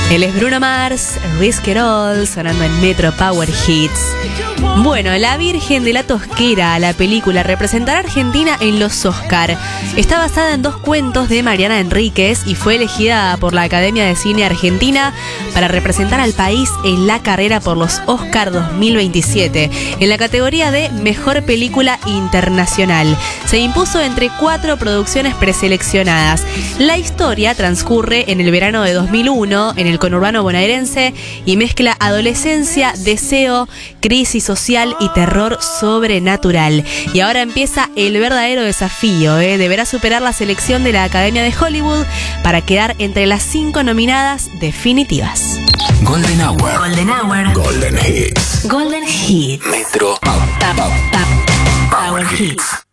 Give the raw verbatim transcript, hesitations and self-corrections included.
Él es Bruno Mars, Risk It All, sonando en Metro Power Hits. Bueno, La Virgen de la Tosquera, la película, representará a Argentina en los Oscar. Está basada en dos cuentos de Mariana Enríquez y fue elegida por la Academia de Cine Argentina para representar al país en la carrera por los Oscar dos mil veintisiete, en la categoría de Mejor Película Internacional. Se impuso entre cuatro producciones preseleccionadas. La historia transcurre en el verano de dos mil uno, en el conurbano bonaerense, y mezcla adolescencia, deseo, crisis social y terror sobrenatural. Y ahora empieza el verdadero desafío, ¿eh? Deberá superar la selección de la Academia de Hollywood para quedar entre las cinco nominadas definitivas. Golden Hour. Golden Hour. Golden Hits. Golden Hits. Metro Pop, pop, pop, Power Power Hits. Hits.